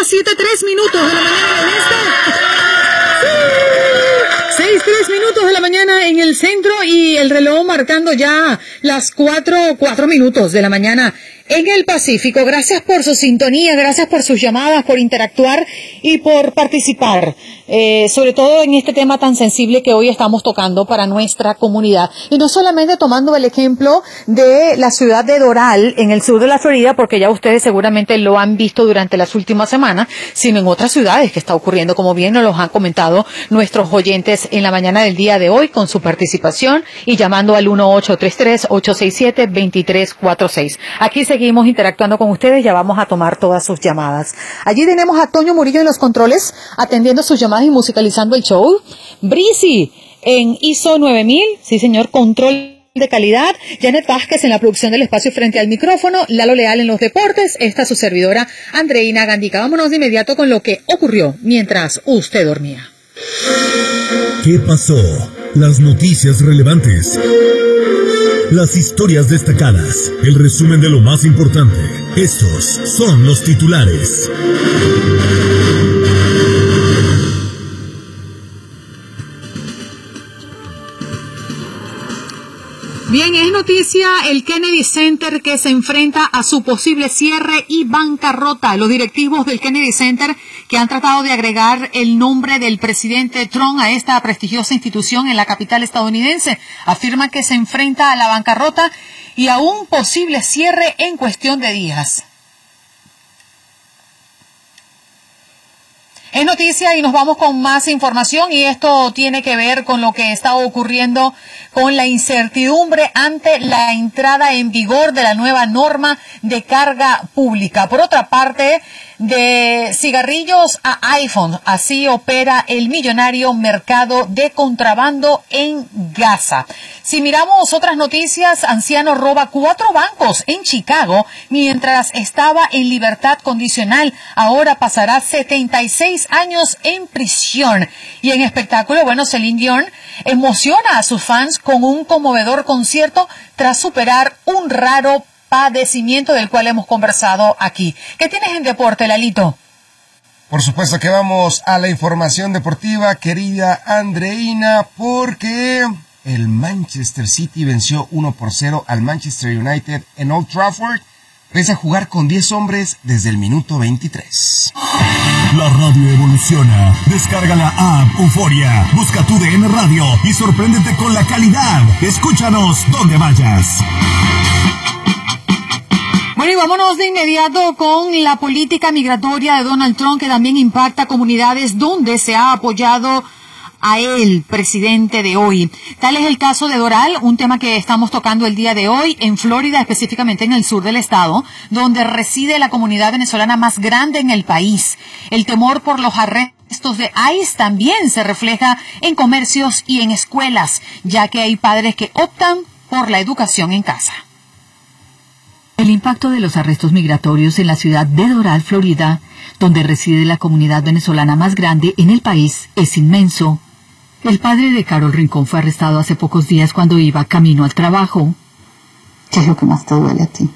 7:03 minutos de la mañana en este. 6:03 minutos de la mañana en el centro y el reloj marcando ya las 4 minutos de la mañana en el Pacífico. Gracias por su sintonía, gracias por sus llamadas, por interactuar y por participar, sobre todo en este tema tan sensible que hoy estamos tocando para nuestra comunidad. Y no solamente tomando el ejemplo de la ciudad de Doral, en el sur de la Florida, porque ya ustedes seguramente lo han visto durante las últimas semanas, sino en otras ciudades que está ocurriendo, como bien nos los han comentado nuestros oyentes en la mañana del día de hoy, con su participación y llamando al 1-833-867-2346. Aquí seguimos interactuando con ustedes, ya vamos a tomar todas sus llamadas. Allí tenemos a Toño Murillo en los controles, atendiendo sus llamadas y musicalizando el show. Brisi en ISO 9000, sí señor, control de calidad. Janet Vázquez en la producción del espacio frente al micrófono. Lalo Leal en los deportes. Esta su servidora, Andreina Gandica. Vámonos de inmediato con lo que ocurrió mientras usted dormía. ¿Qué pasó? Las noticias relevantes. Las historias destacadas, el resumen de lo más importante. Estos son los titulares. Bien, es noticia el Kennedy Center que se enfrenta a su posible cierre y bancarrota. Los directivos del Kennedy Center, que han tratado de agregar el nombre del presidente Trump a esta prestigiosa institución en la capital estadounidense, afirman que se enfrenta a la bancarrota y a un posible cierre en cuestión de días. Es noticia y nos vamos con más información, y esto tiene que ver con lo que está ocurriendo con la incertidumbre ante la entrada en vigor de la nueva norma de carga pública. Por otra parte, de cigarrillos a iPhone, así opera el millonario mercado de contrabando en Gaza. Si miramos otras noticias, anciano roba 4 bancos en Chicago mientras estaba en libertad condicional. Ahora pasará 76 años en prisión. Y en espectáculo, bueno, Celine Dion emociona a sus fans con un conmovedor concierto tras superar un raro padecimiento del cual hemos conversado aquí. ¿Qué tienes en deporte, Lalito? Por supuesto que vamos a la información deportiva, querida Andreina, porque el Manchester City venció 1-0 al Manchester United en Old Trafford, pese a jugar con 10 hombres desde el minuto 23. La radio evoluciona. Descarga la app Euforia, busca tu DN Radio y sorpréndete con la calidad. Escúchanos donde vayas. Bueno, y vámonos de inmediato con la política migratoria de Donald Trump, que también impacta comunidades donde se ha apoyado a él, presidente de hoy. Tal es el caso de Doral, un tema que estamos tocando el día de hoy, en Florida, específicamente en el sur del estado, donde reside la comunidad venezolana más grande en el país. El temor por los arrestos de ICE también se refleja en comercios y en escuelas, ya que hay padres que optan por la educación en casa. El impacto de los arrestos migratorios en la ciudad de Doral, Florida, donde reside la comunidad venezolana más grande en el país, es inmenso. El padre de Carol Rincón fue arrestado hace pocos días cuando iba camino al trabajo. ¿Qué es lo que más te duele a ti?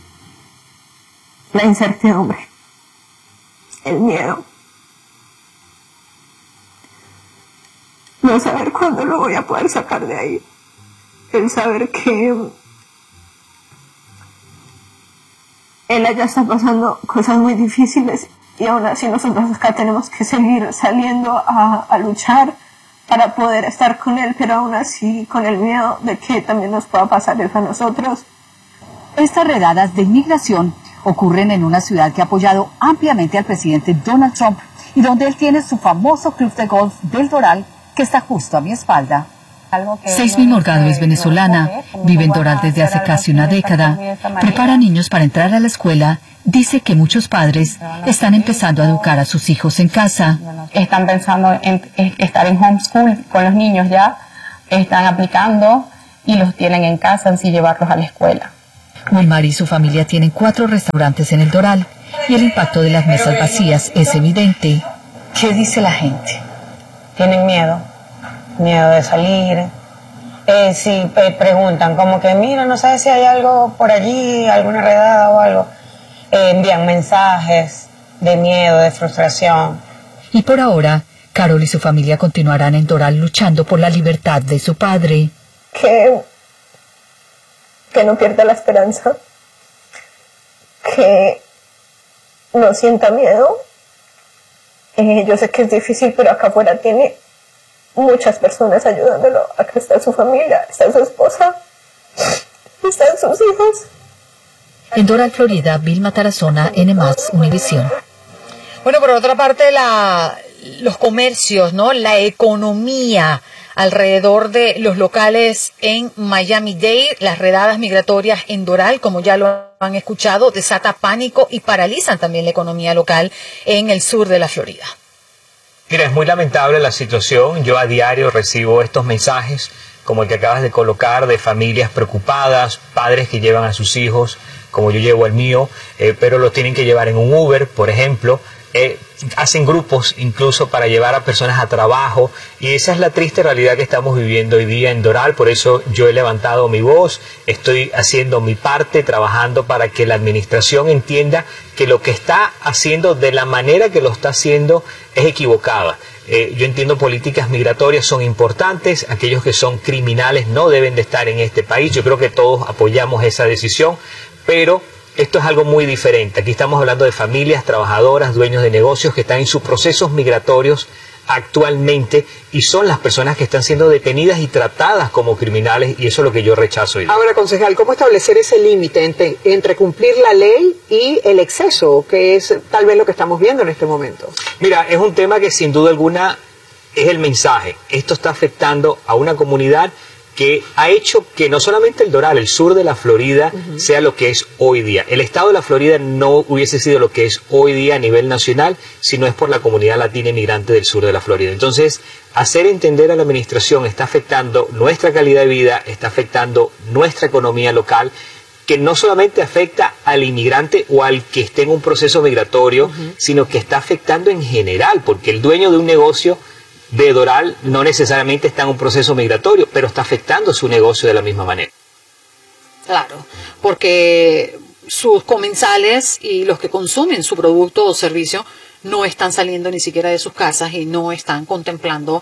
La incertidumbre, el miedo, no saber cuándo lo voy a poder sacar de ahí, el saber que él allá está pasando cosas muy difíciles y aún así nosotros acá tenemos que seguir saliendo a luchar para poder estar con él, pero aún así con el miedo de que también nos pueda pasar eso a nosotros. Estas redadas de inmigración ocurren en una ciudad que ha apoyado ampliamente al presidente Donald Trump y donde él tiene su famoso club de golf del Doral, que está justo a mi espalda. Seismin Morgado es venezolana, vive en Doral desde hace casi una década, prepara niños para entrar a la escuela, dice que muchos padres están empezando a educar a sus hijos en casa. Están pensando en estar en homeschool con los niños ya, están aplicando y los tienen en casa en sí llevarlos a la escuela. Wilmar y su familia tienen 4 restaurantes en el Doral y el impacto de las mesas vacías es evidente. ¿Qué dice la gente? Tienen miedo de salir. Si preguntan como que mira, no sabes si hay algo por allí, alguna redada o algo, envían mensajes de miedo, de frustración. Y por ahora, Carol y su familia continuarán en Doral luchando por la libertad de su padre. Que no pierda la esperanza, que no sienta miedo. Yo sé que es difícil, pero acá afuera tiene muchas personas ayudándolo. Acá está su familia, está su esposa, están sus hijos. En Doral, Florida, Vilma Tarazona, N+, Univisión. Bueno, por otra parte, los comercios, ¿no? La economía alrededor de los locales en Miami-Dade, las redadas migratorias en Doral, como ya lo han escuchado, desata pánico y paralizan también la economía local en el sur de la Florida. Mira, es muy lamentable la situación. Yo a diario recibo estos mensajes, como el que acabas de colocar, de familias preocupadas, padres que llevan a sus hijos, como yo llevo el mío, pero los tienen que llevar en un Uber, por ejemplo. Hacen grupos incluso para llevar a personas a trabajo, y esa es la triste realidad que estamos viviendo hoy día en Doral. Por eso yo he levantado mi voz, estoy haciendo mi parte, trabajando para que la administración entienda que lo que está haciendo, de la manera que lo está haciendo, es equivocada. Yo entiendo políticas migratorias son importantes, aquellos que son criminales no deben de estar en este país, yo creo que todos apoyamos esa decisión, pero esto es algo muy diferente. Aquí estamos hablando de familias trabajadoras, dueños de negocios que están en sus procesos migratorios actualmente y son las personas que están siendo detenidas y tratadas como criminales, y eso es lo que yo rechazo hoy. Ahora, concejal, ¿cómo establecer ese límite entre cumplir la ley y el exceso, que es tal vez lo que estamos viendo en este momento? Mira, es un tema que sin duda alguna es el mensaje. Esto está afectando a una comunidad que ha hecho que no solamente el Doral, el sur de la Florida, sea lo que es hoy día. El estado de la Florida no hubiese sido lo que es hoy día a nivel nacional si no es por la comunidad latina inmigrante del sur de la Florida. Entonces, hacer entender a la administración está afectando nuestra calidad de vida, está afectando nuestra economía local, que no solamente afecta al inmigrante o al que esté en un proceso migratorio, sino que está afectando en general, porque el dueño de un negocio de Doral no necesariamente está en un proceso migratorio, pero está afectando su negocio de la misma manera. Claro, porque sus comensales y los que consumen su producto o servicio no están saliendo ni siquiera de sus casas y no están contemplando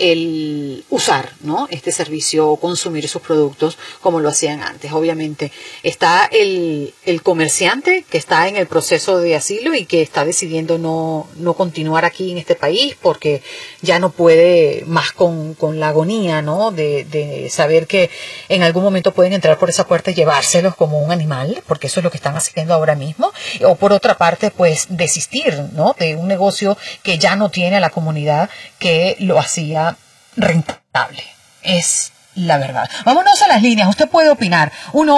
el usar, ¿no?, este servicio o consumir sus productos como lo hacían antes. Obviamente está el comerciante que está en el proceso de asilo y que está decidiendo no continuar aquí en este país porque ya no puede más con la agonía, ¿no?, de saber que en algún momento pueden entrar por esa puerta y llevárselos como un animal, porque eso es lo que están haciendo ahora mismo. O por otra parte, pues desistir, ¿no?, de un negocio que ya no tiene a la comunidad que lo hacía rentable. Es la verdad. Vámonos a las líneas. Usted puede opinar.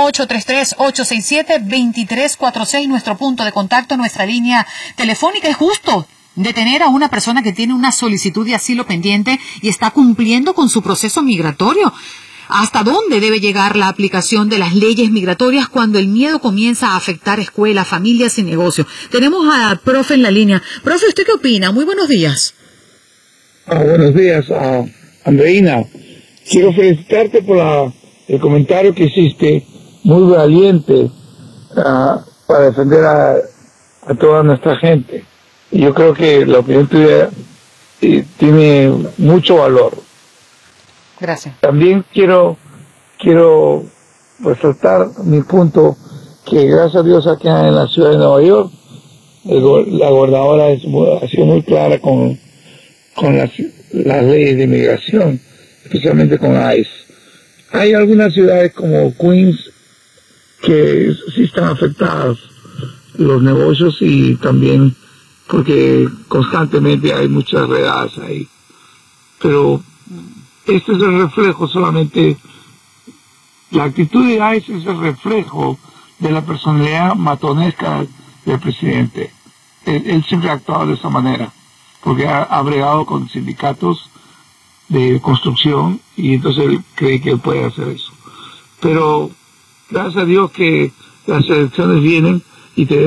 1-833-867-2346, nuestro punto de contacto, nuestra línea telefónica. Es justo detener a una persona que tiene una solicitud de asilo pendiente y está cumpliendo con su proceso migratorio. ¿Hasta dónde debe llegar la aplicación de las leyes migratorias cuando el miedo comienza a afectar escuelas, familias y negocios? Tenemos al profe en la línea. Profe, ¿usted qué opina? Muy buenos días. Buenos días, Andreina. Quiero felicitarte por el comentario que hiciste, muy valiente, para defender a toda nuestra gente. Y yo creo que la opinión tuya tiene mucho valor. Gracias. También quiero resaltar mi punto, que gracias a Dios aquí en la ciudad de Nueva York, la gobernadora ha sido muy clara con las leyes de inmigración, especialmente con ICE. Hay algunas ciudades como Queens que sí están afectadas los negocios, y también porque constantemente hay muchas redadas ahí. Pero este es el reflejo solamente, la actitud de ICE es el reflejo de la personalidad matonesca del presidente. Él siempre ha actuado de esa manera, porque ha bregado con sindicatos de construcción, y entonces él cree que él puede hacer eso. Pero gracias a Dios que las elecciones vienen y tenemos